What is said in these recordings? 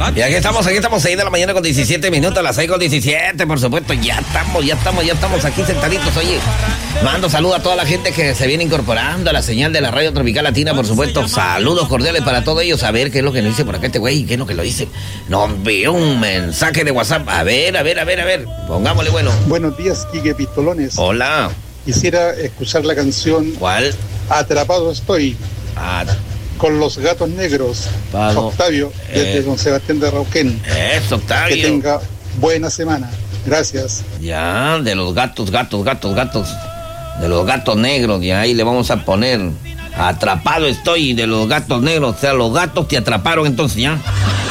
Y aquí estamos, 6 de la mañana con 17 minutos, a las 6 con 17, por supuesto, ya estamos aquí sentaditos, oye. Mando saludos a toda la gente que se viene incorporando a la señal de la Radio Tropical Latina, por supuesto, saludos cordiales para todos ellos, a ver qué es lo que nos dice por acá este güey, qué es lo que lo dice. Nos envió un mensaje de WhatsApp, a ver, pongámosle bueno. Buenos días, Quique Pistolones. Hola. Quisiera escuchar la canción ¿Cuál? Atrapado estoy. Con los gatos negros. Octavio, desde Don Sebastián de Rauquén. Eso, Octavio. Que tenga buena semana. Gracias. Ya, de los gatos. De los gatos negros, y ahí le vamos a poner atrapado estoy de los gatos negros. O sea, los gatos te atraparon entonces, ¿ya?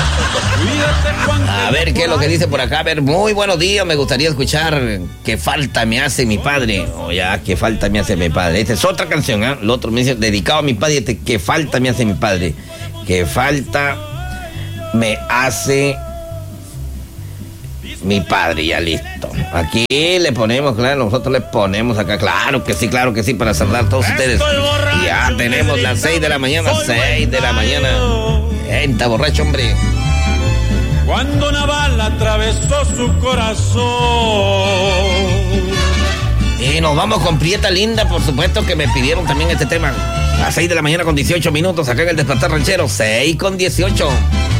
A ver qué es lo que dice por acá. A ver, muy buenos días. Me gustaría escuchar Qué falta me hace mi padre. Qué falta me hace mi padre. Esta es otra canción, ¿eh? El otro me dice, dedicado a mi padre, Qué falta me hace mi padre. Qué falta me hace mi padre, ya listo. Aquí le ponemos, claro, nosotros le ponemos acá, claro que sí, para saludar a todos ustedes. Ya tenemos las 6 de la mañana, 6 de la mañana. Está borracho, hombre. Cuando una bala atravesó su corazón. Y nos vamos con Prieta Linda, por supuesto que me pidieron también este tema. A 6 de la mañana con 18 minutos, acá en el Despertar Ranchero, 6 con 18.